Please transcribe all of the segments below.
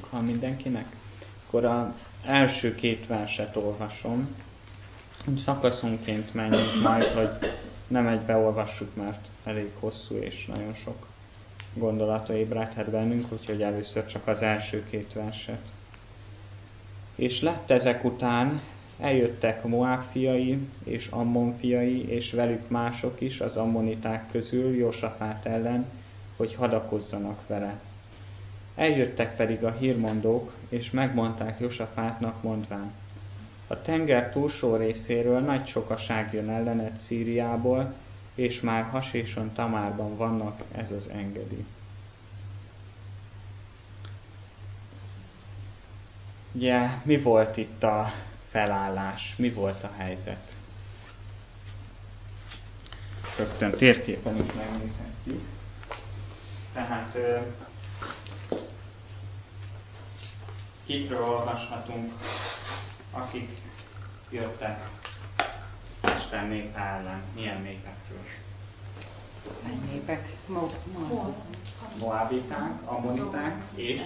Van mindenkinek? Akkor az első két verset olvasom. Szakaszonként menjünk majd, hogy nem egybe olvassuk, mert elég hosszú és nagyon sok gondolata ébredhet bennünk, úgyhogy először csak az első két verset. És lett ezek után, eljöttek Moáb fiai és Ammon fiai, és velük mások is az ammoniták közül Jósafát ellen, hogy hadakozzanak vele. Eljöttek pedig a hírmondók, és megmondták Jósafátnak mondván: a tenger túlsó részéről nagy sokaság jön ellened Szíriából, és már Haséson Tamárban vannak, ez az engedi. Ugye, mi volt itt a felállás? Mi volt a helyzet? Rögtön térképen is megnézhetjük. Tehát kikről olvashatunk, akik jöttek Isten népe ellen? Milyen népekről? Népek? Moábiták, ammoniták és?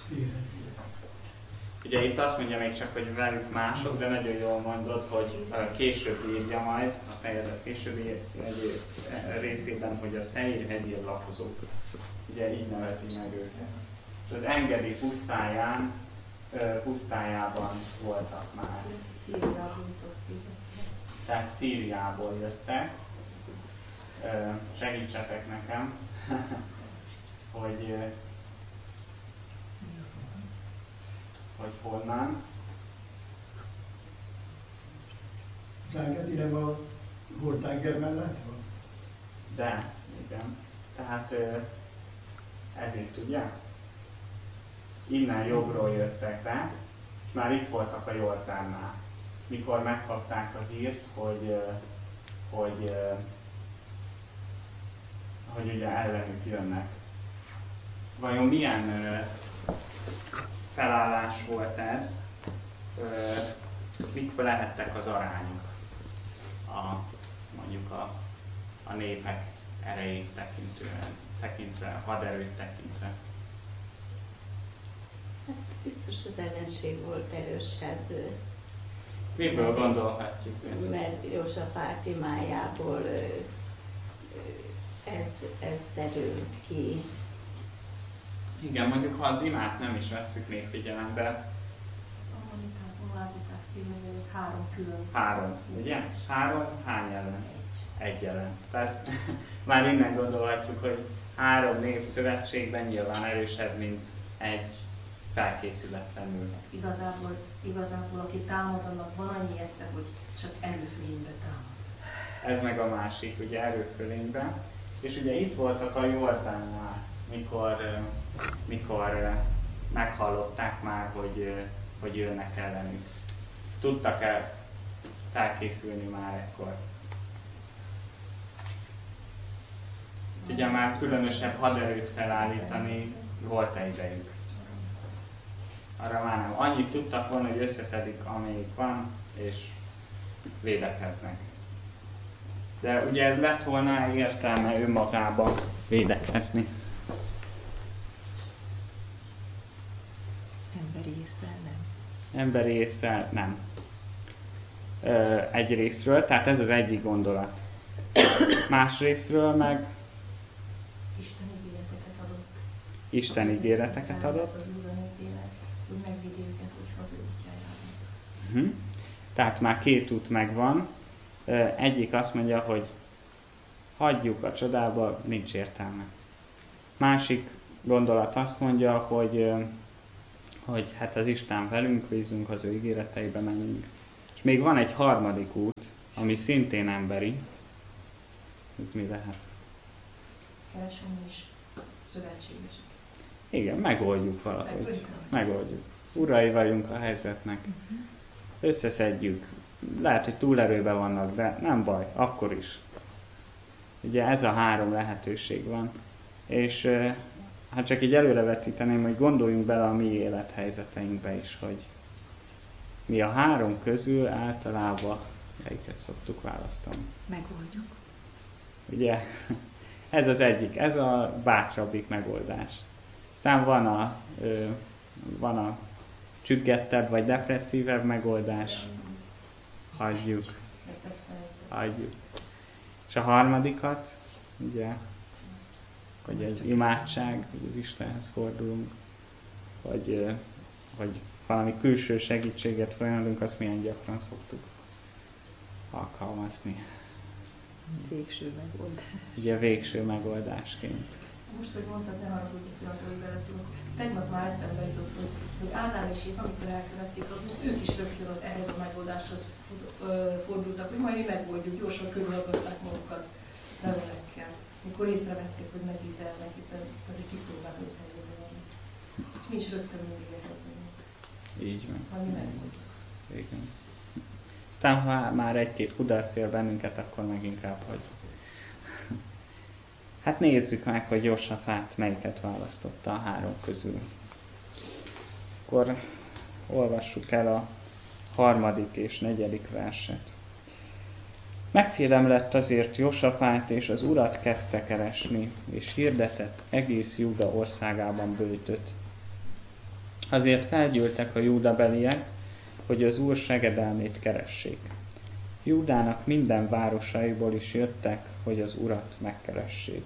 Ugye itt azt mondja még csak, hogy velük mások, de nagyon jól mondod, hogy később írja majd, a fejezet későbbi részében, hogy a Szeír hegyén lapozók. Ugye így nevezi meg őket. És az Engedi pusztájában voltak már. Tehát Szíriából jöttek. Segítsetek nekem, hogy honnan. Az Engedi nem a Hortenger mellett van? De, igen. Tehát ez itt, ugye? Innen jobbról jöttek be, és már itt voltak a Jordánnál. Mikor megkapták a hírt, hogy ugye ellenük jönnek. Vajon milyen felállás volt ez? Mik lehettek az arányok mondjuk a népek erejét tekintve, haderőt tekintve? Hát biztos az ellenség volt erősebb. Miből gondolhatjuk ezt? Mert Jósafát imájából ez derül ki. Igen, mondjuk ha az imát nem is vesszük még figyelembe. Ammoniták, Moábiták, Szíriaiak 3 külön. 3, ugye? 3 hány ellen? 1 ellen. Tehát már innen gondolhatjuk, hogy 3 nép szövetségben nyilván erősebb, mint egy felkészületlenül. Igazából aki támad, annak van annyi esze, hogy csak erőfölénybe támad. Ez meg a másik, ugye erőfölényben. És ugye itt voltak a Jordánnál, mikor meghallották már, hogy jönnek ellenük. Tudtak-e felkészülni már ekkor? Ugye már különösebb haderőt felállítani volt-e idejük? Arra már nem. Annyit tudtak volna, hogy összeszedik, amelyik van, és védekeznek. De ugye lett volna értelme önmagában védekezni. Emberi ésszel nem. Emberi ésszel nem. Egy részről, tehát ez az egyik gondolat. Más részről meg Isten ígéreteket adott. Úgy megvédi őket, hogy haza útjára. Tehát már 2 út megvan. Egyik azt mondja, hogy hagyjuk a csodába, nincs értelme. Másik gondolat azt mondja, hogy hát az Isten velünk, bízunk az ő ígéreteibe, menjünk. És még van egy harmadik út, ami szintén emberi. Ez mi lehet? Keresünk is szövetségesek. Igen, megoldjuk valahogy. Megoldjuk. Urai vagyunk a helyzetnek. Összeszedjük. Lehet, hogy túlerőben vannak, de nem baj, akkor is. Ugye ez a 3 lehetőség van. És hát csak így előrevetíteném, hogy gondoljunk bele a mi élethelyzeteinkbe is, hogy mi a 3 közül általában melyiket szoktuk választani. Megoldjuk. Ugye? Ez az egyik, ez a bátrabbik megoldás. Aztán van van a csüggettebb vagy depresszívebb megoldás. Hagyjuk. Hagyjuk. És a harmadikat, ugye, hogy egy imádság, hogy az Istenhez fordulunk, vagy valami külső segítséget folyamodunk, azt milyen gyakran szoktuk alkalmazni. Végső megoldás. Ugye végső megoldásként. Most, hogy mondtad, ne haragudj, hogy beleszólok. Tegnap már eszembe jutott, hogy Ádám és Év, amikor elkövették, ők is rögtön ott ehhez a megoldáshoz fordultak, hogy majd mi megoldjuk, gyorsan körülakadták magukat levelekkel. Mikor észrevették, hogy mezítelnek, hiszen az egy kiszolgáltatott helyzetben van. Mi is rögtön mindig ehhez vagyunk. Így van. Majd mi megoldjuk. Igen. Aztán, ha már egy-két kudarc él bennünket, akkor meg inkább hagyjuk. Hát nézzük meg, hogy Jósafát melyiket választotta a három közül. Akkor olvassuk el a 3. és 4. verset. Megfélem lett azért Jósafát, és az Urat kezdte keresni, és hirdetett egész Júda országában böjtöt. Azért felgyűltek a júdabeliek, hogy az Úr segedelmét keressék. Júdának minden városaiból is jöttek, hogy az Urat megkeressék.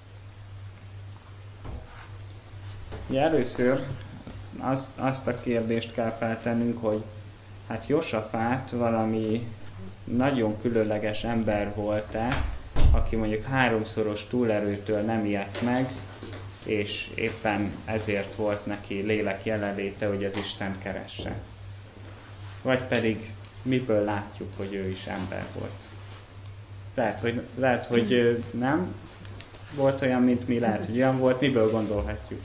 Ugye először azt a kérdést kell feltennünk, hogy hát Jósafát valami nagyon különleges ember volt-e, aki mondjuk 3-szoros túlerőtől nem ijedt meg, és éppen ezért volt neki lélek jelenléte, hogy az Istent keresse. Vagy pedig miből látjuk, hogy ő is ember volt. Lehet, hogy nem volt olyan, mint mi, lehet, hogy olyan volt, miből gondolhatjuk.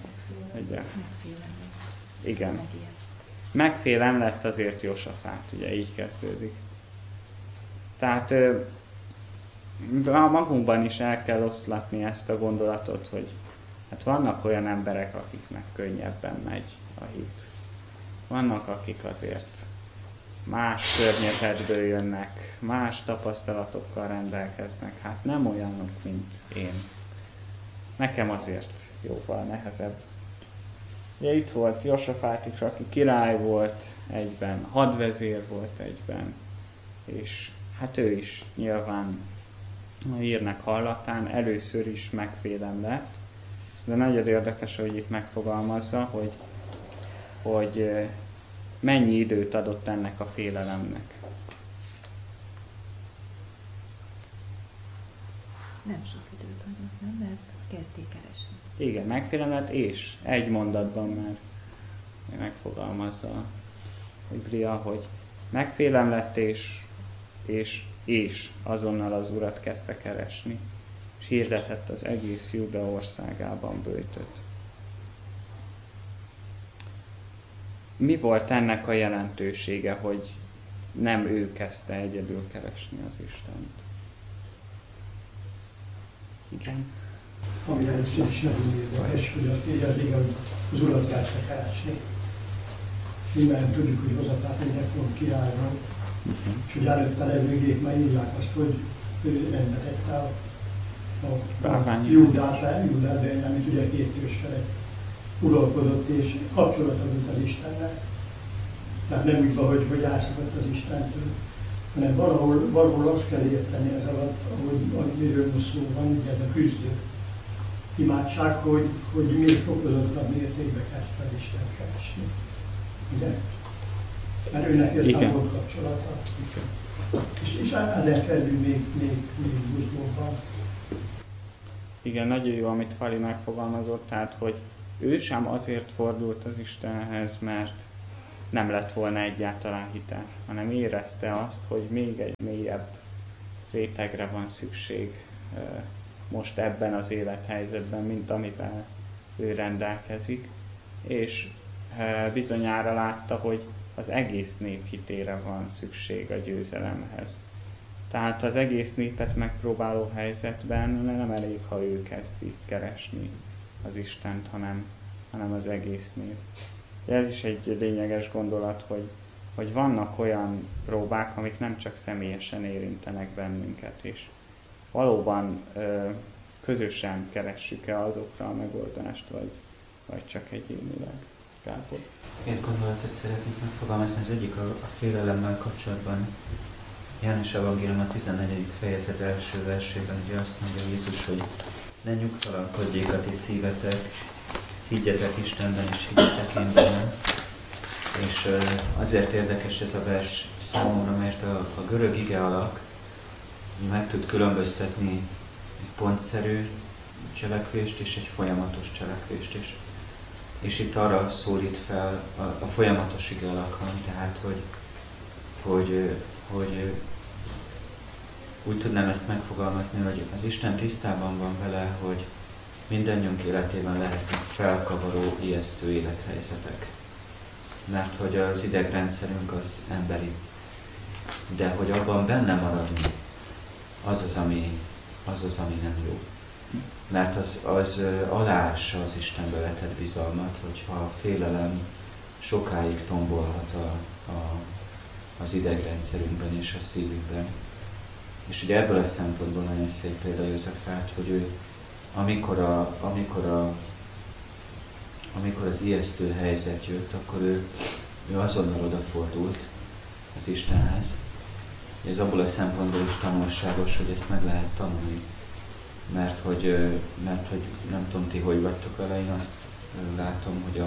Igen. Megfélem lett azért Jósafát, ugye így kezdődik. Tehát magunkban is el kell oszlatni ezt a gondolatot, hogy hát vannak olyan emberek, akiknek könnyebben megy a hit. Vannak, akik azért más környezetből jönnek, más tapasztalatokkal rendelkeznek, hát nem olyanok, mint én. Nekem azért jóval nehezebb. Ugye itt volt Jósafát is, aki király volt egyben, hadvezér volt egyben, és hát ő is nyilván a hírnek hallatán először is megfélem lett, de nagyon érdekes, hogy itt megfogalmazza, hogy mennyi időt adott ennek a félelemnek. Nem sok időt adott, nem? Mert kezdték keresni. Igen, megfélem lett, és egy mondatban már megfogalmazza a Biblia, hogy megfélem lett, és azonnal az Urat kezdte keresni, és hirdetett az egész Júda országában böjtöt. Mi volt ennek a jelentősége, hogy nem ő kezdte egyedül keresni az Istent? Igen. Ami először is nagyon érdekes, hogy azt írja az igen, az Urat kezdte keresni. Mindjárt tudjuk, hogy Józsafát egy reform király van, és hogy előtte levő igék már írják azt, hogy ő rendbe tette a Júdát, amit ugye 2 ős felett uralkodott és kapcsolatot adott az Istennel. Tehát nem úgy van, hogy elszakadt az Istentől, hanem valahol azt kell érteni ez alatt, ahogy miről most szó van, ugye ez a küzdő imádság, hogy még fokozottabb mértékben kezdte az Isten keresni. Ugye? Mert őnek ez volt kapcsolata. És ezen felül még buzgóban. Igen, nagyon jó, amit Fali megfogalmazott, tehát, hogy ő sem azért fordult az Istenhez, mert nem lett volna egyáltalán hite, hanem érezte azt, hogy még egy mélyebb rétegre van szükség most ebben az élethelyzetben, mint amivel ő rendelkezik, és bizonyára látta, hogy az egész nép hitére van szükség a győzelemhez. Tehát az egész népet megpróbáló helyzetben nem elég, ha ő kezdi keresni az Istent, hanem az egész nép. De ez is egy lényeges gondolat, hogy vannak olyan próbák, amik nem csak személyesen érintenek bennünket, és valóban közösen keressük-e azokra a megoldást, vagy csak egyénileg. Gábor. Két gondolatot szeretnék megfogalmazni. Az egyik a félelemmel kapcsolatban. János Evangélium a 14. fejezet első versében ugye azt mondja Jézus, hogy ne nyugtalankodjék a ti szívetek, higgyetek Istenben és higgyetek én bennem. És azért érdekes ez a vers számomra, mert a görög ige alak meg tud különböztetni egy pontszerű cselekvést és egy folyamatos cselekvést is. És itt arra szólít fel a folyamatos ige alakon, tehát hogy úgy tudnám ezt megfogalmazni, hogy az Isten tisztában van vele, hogy mindannyiunk életében lehetnek felkavaró, ijesztő élethelyzetek. Mert hogy az idegrendszerünk az emberi. De hogy abban benne maradni, az, ami nem jó. Mert az aláássa az Istenbe vetett bizalmat, hogyha a félelem sokáig tombolhat az idegrendszerünkben és a szívünkben. És ugye ebből a szempontból nagyon szép példa Józsefát, hogy ő amikor az ijesztő helyzet jött, akkor ő azonnal odafordult az Istenhez. Ez abból a szempontból is tanulságos, hogy ezt meg lehet tanulni. Mert hogy nem tudom ti, hogy vagytok vele, én azt látom, hogy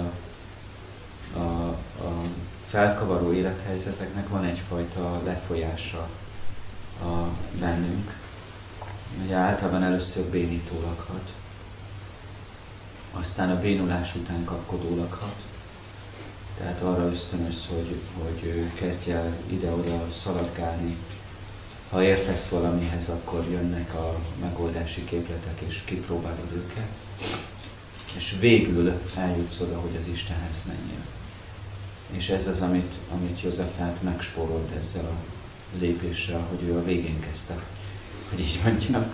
a felkavaró élethelyzeteknek van egyfajta lefolyása bennünk. Ugye általában először bénítólag hat, aztán a bénulás után kapkodólag hat. Tehát arra ösztönöz, hogy kezdj el ide-oda szaladgálni. Ha értesz valamihez, akkor jönnek a megoldási képletek, és kipróbálod őket. És végül eljutsz oda, hogy az Istenhez menjél. És ez az, amit Józsefát megspórolt ezzel a lépéssel, hogy ő a végén kezdte. Hogy így mondjam.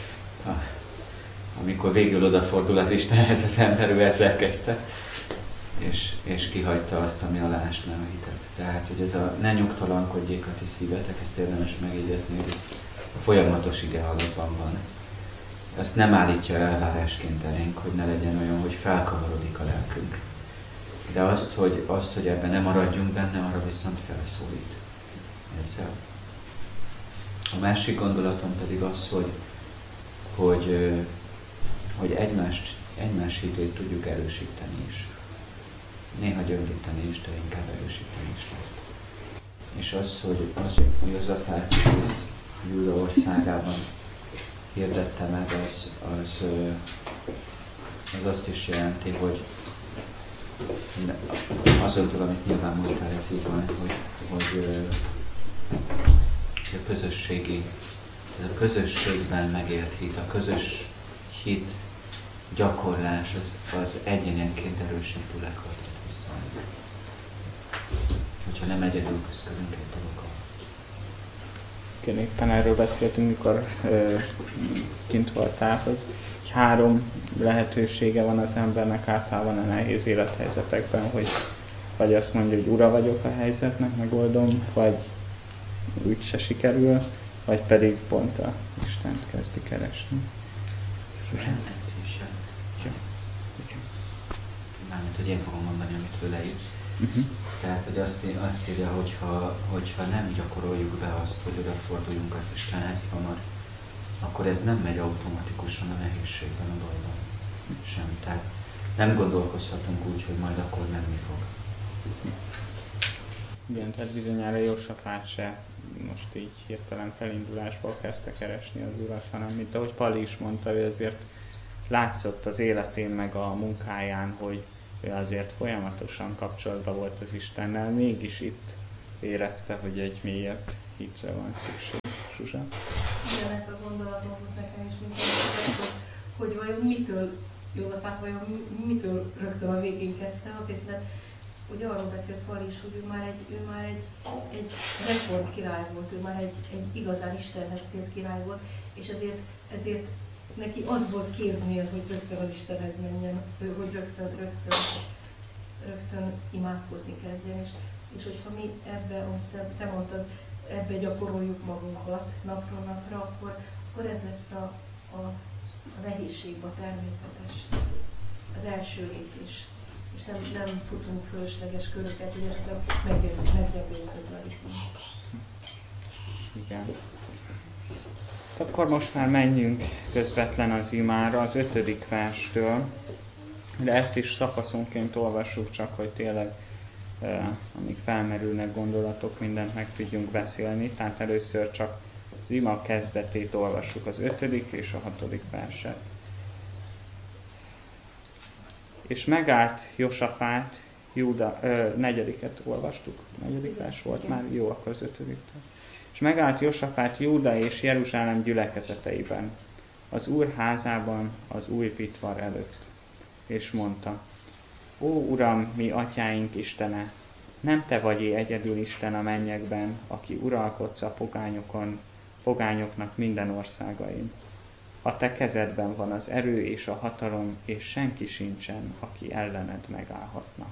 Amikor végül odafordul az Istenhez az ember, ő ezzel kezdte. És kihagyta azt, ami alásná a hitet. Tehát, hogy ez a ne nyugtalankodjék a ti szívetek, ezt érdemes megjegyezni, hogy ez a folyamatos ige alapban van. Ezt nem állítja elvárásként elénk, hogy ne legyen olyan, hogy felkavarodik a lelkünk. De azt, hogy ebben nem maradjunk benne, arra viszont felszólít ezzel. A másik gondolatom pedig az, hogy egymás hitét tudjuk erősíteni is. Néha gyöngíteni is, de inkább erősíteni is lehet. És az, hogy Józsefát egész Júda országában hirdette meg, az azt is jelenti, hogy azontul, amit nyilván mondtál, ez így van, hogy a közösségben megélt hit, a közös hit gyakorlás az egyenenként erősítő leghatott vissza. Hogyha nem egyedül küzdködünk egy dologgal. Igen, éppen erről beszéltünk, mikor kint voltál, hogy 3 lehetősége van az embernek általában a nehéz élethelyzetekben, hogy vagy azt mondja, hogy ura vagyok a helyzetnek, megoldom, vagy úgy se sikerül, vagy pedig pont a Istent kezdi keresni. Mármint, hogy én fogom mondani, amit ő leírt. Tehát, hogy azt írja, hogyha nem gyakoroljuk be azt, hogy odaforduljunk az Istenhez hamar, akkor ez nem megy automatikusan a nehézségben, a bajban sem. Tehát nem gondolkozhatunk úgy, hogy majd akkor menni fog. Igen, tehát bizonyára Józsefát se most így hirtelen felindulásból kezdte keresni az Urat, hanem mint ahogy Pali is mondta, ő azért látszott az életén meg a munkáján, hogy ő azért folyamatosan kapcsolatban volt az Istennel, mégis itt érezte, hogy egy mélyebb hitre van szükség. Zsuzsa? Igen, ez a gondolatom volt nekem is, hogy vajon Józsefát mitől rögtön a végén kezdte, azért, mert ugye arról beszélt Pali is, hogy ő már egy reform király volt, ő már egy igazán Istenhez tért király volt, és ezért neki az volt kéznél, hogy rögtön az Istenhez menjen, hogy rögtön imádkozni kezdjen, és hogyha mi ebbe, ahogy te mondtad, ebbe gyakoroljuk magunkat napról napra, akkor ez lesz a nehézségbe természetes, az első lépés. És nem futunk fölösleges köröket, hogy esetleg meggyengüljük ezzel a ritmus. Igen. Akkor most már menjünk közvetlen az imára, az 5. verstől, de ezt is szakaszonként olvassuk, csak hogy tényleg amíg felmerülnek gondolatok, mindent meg tudjunk beszélni. Tehát először csak az ima kezdetét olvassuk, az 5. és a 6. verset. És megállt Josafát, Júda, 4. olvastuk, 4. vers volt már, jó, akkor az 5. És megállt Josafát Júda és Jeruzsálem gyülekezeteiben, az Úr házában, az új pitvar előtt, és mondta: Ó, Uram, mi atyáink Istene, nem te vagy egyedül Isten a mennyekben, aki uralkodsz a pogányoknak minden országain. A te kezedben van az erő és a hatalom, és senki sincsen, aki ellened megállhatna.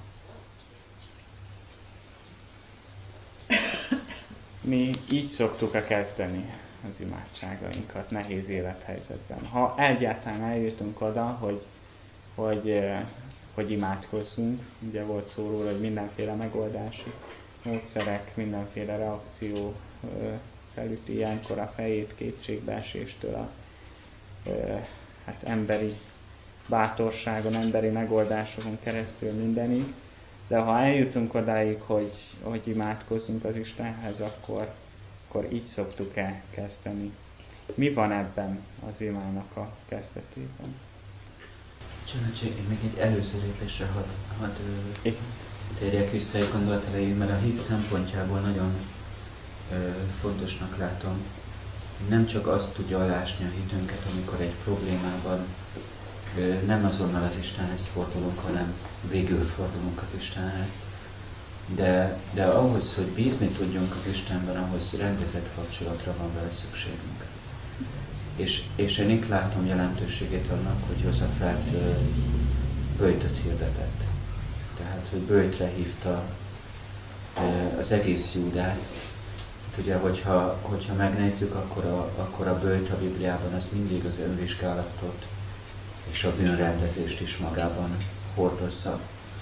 Mi így szoktuk kezdeni az imádságainkat nehéz élethelyzetben. Ha egyáltalán eljutunk oda, hogy imádkozzunk, ugye volt szó róla, hogy mindenféle megoldási módszerek, mindenféle reakció felüti ilyenkor a fejét kétségbeeséstől a emberi bátorságon, emberi megoldásokon keresztül mindenig. De ha eljutunk odáig, hogy imádkozzunk az Istenhez, akkor így szoktuk kezdeni. Mi van ebben az imának a kezdetében? Csalácsi, én még egy előző lépésre hadd térjek vissza egy gondolat elején, mert a hit szempontjából nagyon fontosnak látom, hogy nem csak azt tudja alásni a hitünket, amikor egy problémában nem azonnal az Istenhez fordulunk, hanem végül fordulunk az Istenhez. De ahhoz, hogy bízni tudjunk az Istenben, ahhoz rendezett kapcsolatra van vele szükségünk. És én itt látom jelentőségét annak, hogy Josafát böjtöt hirdetett. Tehát, hogy böjtre hívta az egész Júdát. Ugye, hogyha megnézzük, akkor a böjt a Bibliában az mindig az önvizsgálatot és a bűnrendezést is magában hordozza.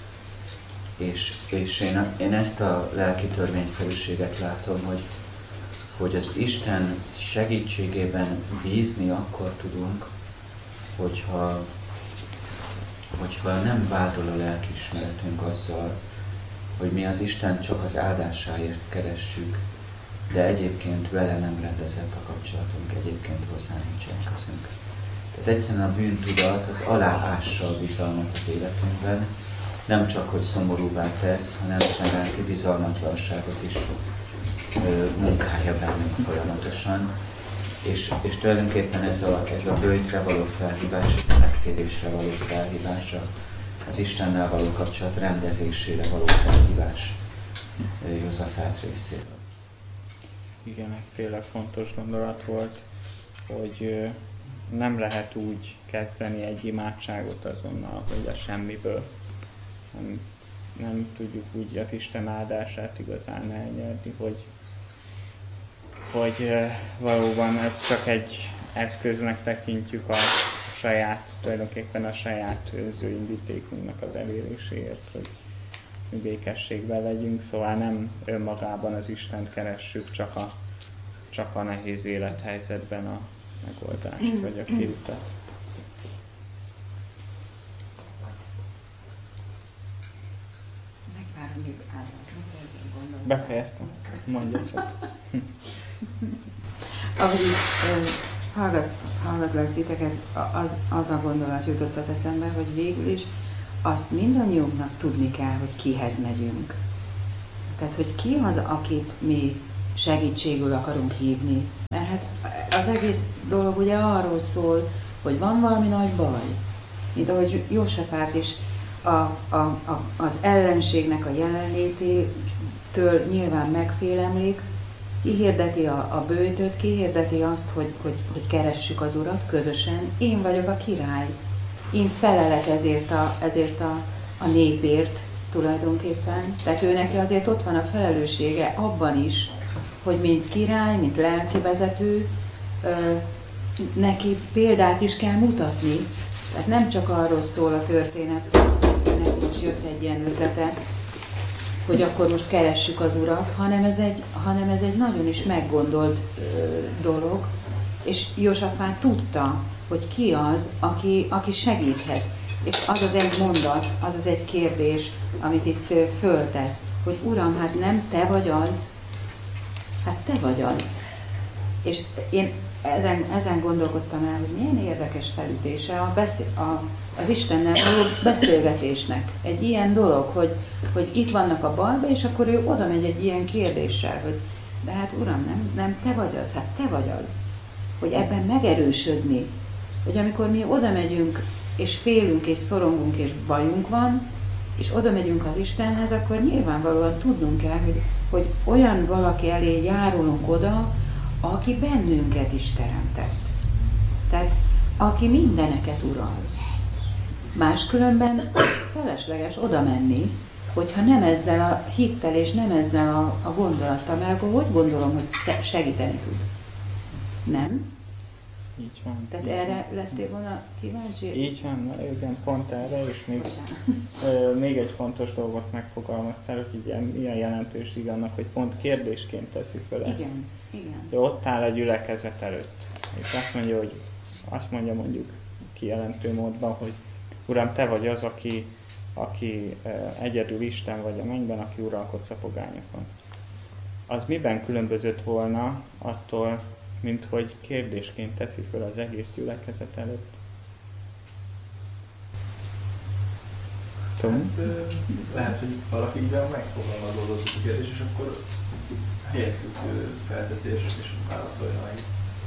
És én ezt a lelki törvényszerűséget látom, hogy az Isten segítségében bízni akkor tudunk, hogyha nem vádol a lelkiismeretünk azzal, hogy mi az Isten csak az áldásáért keressük, de egyébként vele nem rendezett a kapcsolatunk, egyébként hozzá nincsen közünk. Tehát egyszerűen a bűntudat az aláássa a bizalmat az életünkben, nem csak, hogy szomorúvá tesz, hanem a lelki bizalmatlanságot is munkálja bennünk folyamatosan. És tulajdonképpen ez a böjtre való felhívás, ez a megtérésre való felhívás, az Istennel való kapcsolat rendezésére való felhívás Josafát részéről. Igen, ez tényleg fontos gondolat volt, hogy nem lehet úgy kezdeni egy imádságot azonnal, hogy a semmiből. Nem tudjuk úgy az Isten áldását igazán elnyerni, hogy valóban ezt csak egy eszköznek tekintjük tulajdonképpen a saját önzőindítékunknak az eléréséért, hogy békességben legyünk, szóval nem önmagában az Istent keressük, csak a nehéz élethelyzetben a megoldást, vagy a kiutat. Megvárom még állat. Befejeztem. Mondja csak. Ahogy hallgatlak titeket, az a gondolat jutott az eszembe, hogy végül is azt mindannyiunknak tudni kell, hogy kihez megyünk. Tehát, hogy ki az, akit mi segítségül akarunk hívni. Mert hát az egész dolog ugye arról szól, hogy van valami nagy baj. Mint ahogy Josafát is az ellenségnek a jelenlététől nyilván megfélemlik, kihirdeti a böjtöt, kihirdeti azt, hogy keressük az Urat közösen. Én vagyok a király. Én felelek ezért a népért tulajdonképpen. Tehát ő neki azért ott van a felelőssége abban is, hogy mint király, mint lelkivezető, neki példát is kell mutatni. Tehát nem csak arról szól a történet, hogy neki is jött egy ilyen ötlete, hogy akkor most keressük az Urat, hanem ez egy nagyon is meggondolt dolog, és Józsafát tudta, hogy ki az, aki segíthet. És az az egy mondat, az az egy kérdés, amit itt föltesz, hogy Uram, hát nem te vagy az, hát te vagy az. És én ezen gondolkodtam el, hogy milyen érdekes felütése az Istennel való beszélgetésnek. Egy ilyen dolog, hogy itt vannak a balba, és akkor ő oda megy egy ilyen kérdéssel, hogy de hát Uram, nem te vagy az, hát te vagy az. Hogy ebben megerősödni. Hogy amikor mi oda megyünk, és félünk, és szorongunk, és bajunk van, és oda megyünk az Istenhez, akkor nyilvánvalóan tudnunk kell, hogy olyan valaki elé járulunk oda, aki bennünket is teremtett. Tehát aki mindeneket ural. Máskülönben felesleges oda menni, hogyha nem ezzel a hittel és nem ezzel a gondolattal, mert akkor hogy gondolom, hogy segíteni tud? Nem? Így van. Tehát erre lettél volna kíváncsi? Így van, igen, pont erre, és még egy fontos dolgot megfogalmaztál, hogy ilyen, milyen jelentőség annak, hogy pont kérdésként teszi föl ezt. Igen, igen. De ott áll a gyülekezet előtt, és azt mondja mondjuk kijelentő módban, hogy Uram, te vagy az, aki egyedül Isten vagy a mennyben, aki uralkodsz a pogányokon. Az miben különbözött volna attól, mint hogy kérdésként teszi föl az egész gyülekezet előtt? Tom? Hát, lehet, hogy valakiben megfogalmazódott a kérdés, és akkor helyettük felteszi és válaszolja meg.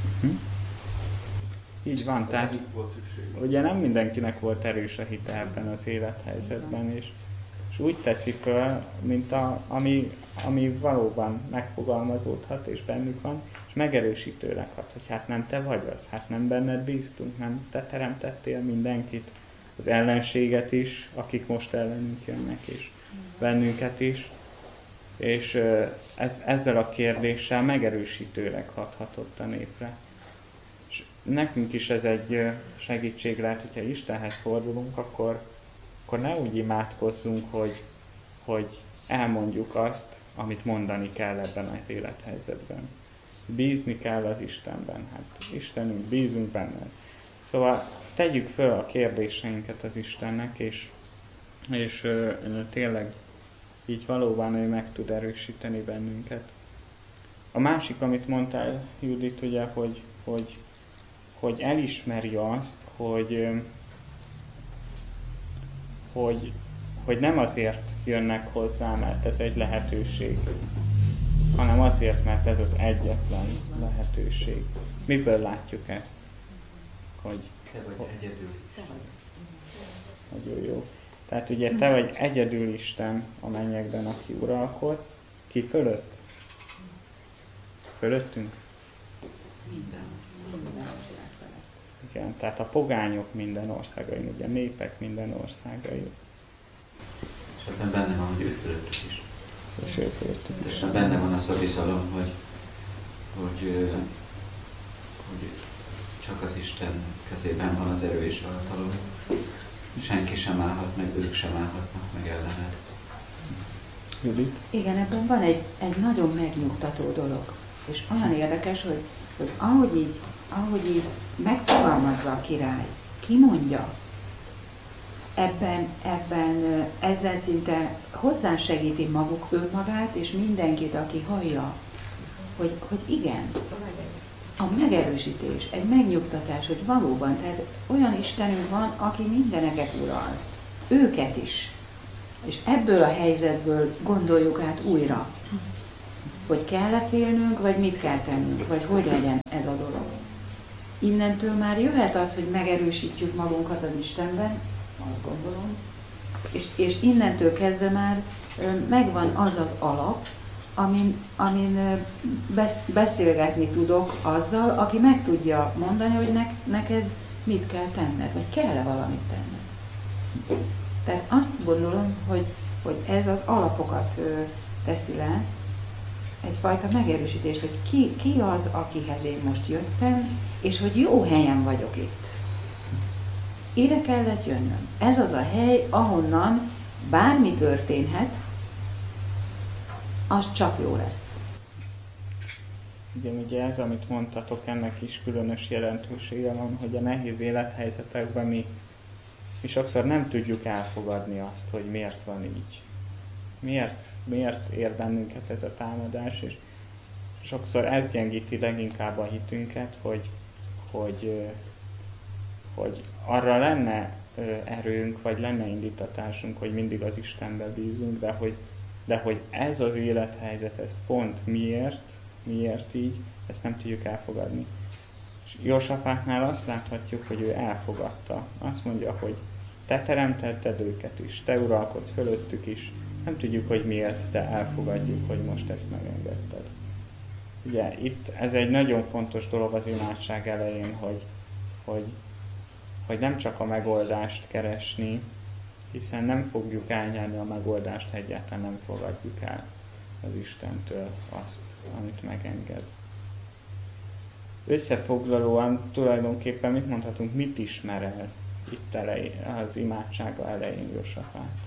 Így van, tehát ugye nem mindenkinek volt erős a hite ebben az élethelyzetben, és úgy teszi föl, mint ami valóban megfogalmazódhat és bennük van, és megerősítőleg hat, hogy hát nem te vagy az, hát nem benned bíztunk, nem te teremtettél mindenkit, az ellenséget is, akik most ellenünk jönnek, és bennünket is, és ezzel a kérdéssel megerősítőleg hathatott a népre. És nekünk is ez egy segítség lehet, hogyha Istenhez fordulunk, akkor ne úgy imádkozzunk, hogy elmondjuk azt, amit mondani kell ebben az élethelyzetben. Bízni kell az Istenben. Hát Istenünk, bízunk benne. Szóval tegyük föl a kérdéseinket az Istennek, és tényleg így valóban ő meg tud erősíteni bennünket. A másik, amit mondtál, Judit, ugye, hogy elismeri azt, hogy nem azért jönnek hozzá, mert ez egy lehetőség, hanem azért, mert ez az egyetlen lehetőség. Miből látjuk ezt? Hogy te vagy egyedül. Nagyon jó. Tehát ugye te vagy egyedül Isten a mennyekben, aki uralkodsz. Ki fölött? Fölöttünk? Minden ország felett. Igen, tehát a pogányok minden országain, ugye népek minden országain. És ebben benne van, hogy ő fölöttük is. És ő fölöttük is. És benne van az a bizalom, hogy csak az Isten kezében van az erő és a hatalom. Senki sem állhat meg, ők sem állhatnak meg ellened. Judit? Igen, ebben van egy nagyon megnyugtató dolog. És olyan érdekes, hogy ahogy így megfogalmazza a király, kimondja, ezzel szinte hozzásegíti önmagát és mindenkit, aki hallja, hogy igen, a megerősítés, egy megnyugtatás, hogy valóban, tehát olyan Istenünk van, aki mindeneket ural, őket is. És ebből a helyzetből gondoljuk át újra, hogy kell-e félnünk, vagy mit kell tennünk, vagy hogy legyen ez a dolog. Innentől már jöhet az, hogy megerősítjük magunkat az Istenben, azt gondolom, és innentől kezdve már megvan az az alap, amin beszélgetni tudok azzal, aki meg tudja mondani, hogy neked mit kell tenned, vagy kell-e valamit tenned. Tehát azt gondolom, hogy ez az alapokat teszi le, egyfajta megerősítés, hogy ki az, akihez én most jöttem, és hogy jó helyen vagyok itt. Ide kellett jönnöm. Ez az a hely, ahonnan bármi történhet, az csak jó lesz. Igen, ugye ez, amit mondtatok, ennek is különös jelentősége van, hogy a nehéz élethelyzetekben mi sokszor nem tudjuk elfogadni azt, hogy miért van így. Miért ér bennünket ez a támadás, és sokszor ez gyengíti leginkább a hitünket, hogy arra lenne erőnk, vagy lenne indítatásunk, hogy mindig az Istenbe bízunk, de hogy ez az élethelyzet, ez pont miért így, ezt nem tudjuk elfogadni. És Jósafátnál azt láthatjuk, hogy ő elfogadta. Azt mondja, hogy te teremtetted őket is, te uralkodsz fölöttük is, nem tudjuk, hogy miért, de elfogadjuk, hogy most ezt megengedted. Ugye itt ez egy nagyon fontos dolog az imádság elején, hogy nem csak a megoldást keresni, hiszen nem fogjuk elnyerni a megoldást, ha egyáltalán nem fogadjuk el az Istentől azt, amit megenged. Összefoglalóan tulajdonképpen mit mondhatunk, mit ismer el itt az imádsága elején Jósafát?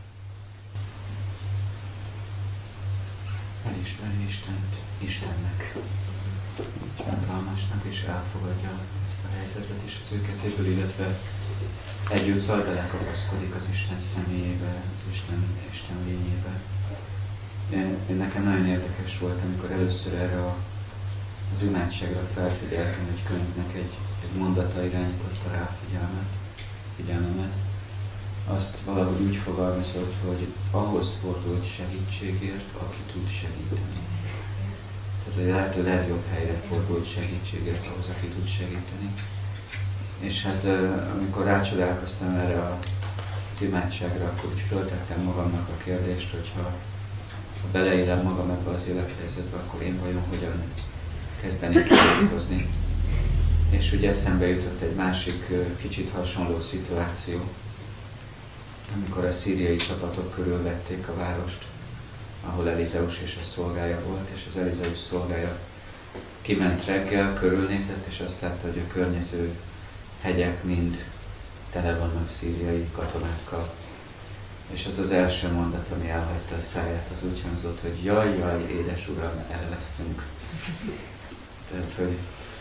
Elismeri Istent Istennek, hatalmasnak, és elfogadja ezt a helyzetet is az ő kezéből, illetve egyúttal belekapaszkodik az Isten személyébe, az Isten lényébe. Nekem nagyon érdekes volt, amikor először erre az imádságra felfigyeltem, hogy könyvnek egy mondata irányította rá figyelmemet. Azt valahogy úgy fogalmazott, hogy ahhoz fordult segítségért, aki tud segíteni. Tehát a lehető legjobb helyre fordult segítségért ahhoz, aki tud segíteni. És hát amikor rácsodálkoztam erre az imádságra, akkor úgy föltettem magamnak a kérdést, hogyha beleélem magam ebbe az élethelyzetbe, akkor én vajon hogyan kezdenék imádkozni. És ugye eszembe jutott egy másik kicsit hasonló szituáció, amikor a szíriai csapatok körülvették a várost, ahol Elizeus és a szolgája volt, és az Elizeus szolgája kiment reggel, körülnézett, és azt látta, hogy a környező hegyek mind tele vannak szíriai katonákkal. És az az első mondat, ami elhagyta a száját, az úgy hangzott, hogy jaj, édes uram, el lesztünk. Tehát, hogy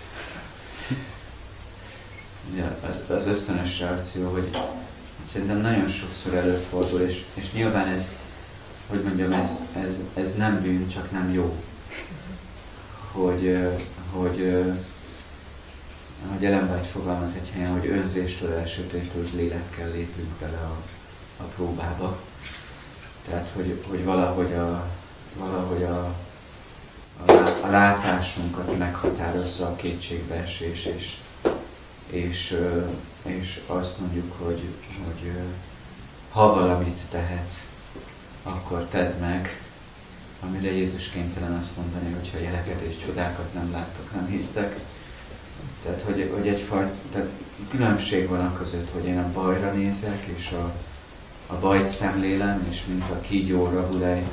ja, az ösztönös reakció, hogy szerintem nagyon sokszor előfordul, és nyilván ez, hogy mondjam, ez nem bűn, csak nem jó. Hogy Ellen White fogalmaz egy helyen, hogy önzéstől, elsötétült lélekkel lépünk bele a próbába. Tehát, hogy valahogy a látásunkat meghatározza a kétségbeesés, és azt mondjuk, hogy ha valamit tehetsz, akkor tedd meg, amire Jézus kénytelen azt mondani, hogy ha jeleket és csodákat nem láttok, nem hisztek. Tehát, hogy egyfajta különbség van a között, hogy én a bajra nézek, és a bajt szemlélem, és mint a kígyó Rahuleit,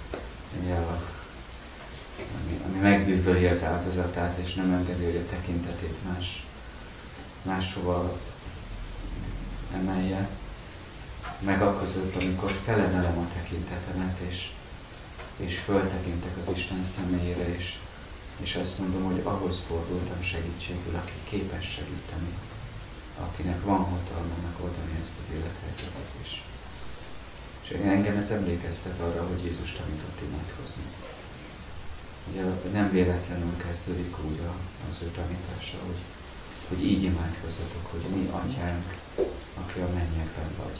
ami megbűvöli az áldozatát, és nem engedi, hogy a tekintetét máshova emelje. Meg a között, amikor felemelem a tekintetemet, és föltekintek az Isten személyére, és azt mondom, hogy ahhoz fordultam segítségül, aki képes segíteni, akinek van hatalma megoldani ezt az élethelyzetet is. És engem ez emlékeztet arra, hogy Jézus tanított imádkozni. Ugye nem véletlenül kezdődik úgy az ő tanítása, hogy így imádkozzatok, hogy mi Atyánk, aki a mennyekben vagy.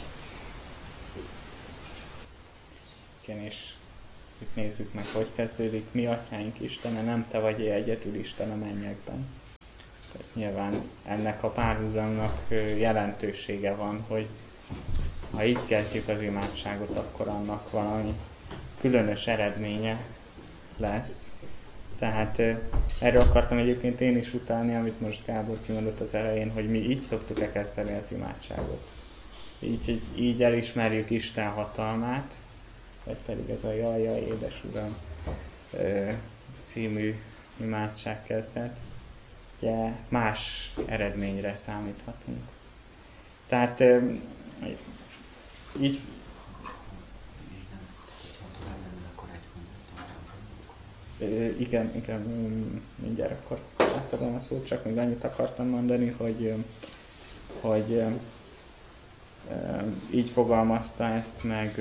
Igen, és itt nézzük meg, hogy kezdődik. Mi Atyánk Istene, nem te vagy egyedül Isten a mennyekben. Tehát nyilván ennek a párhuzamnak jelentősége van, hogy ha így kezdjük az imádságot, akkor annak valami különös eredménye lesz. Tehát erről akartam egyébként én is utalni, amit most Gábor kimondott az elején, hogy mi így szoktuk elkezdeni az imádságot. Így elismerjük Isten hatalmát, vagy pedig ez a jaj, édes Uram című imádságkezdet, ugye más eredményre számíthatunk. Tehát így Igen, mindjárt akkor átadom a szót, csak még annyit akartam mondani, hogy így fogalmazta ezt meg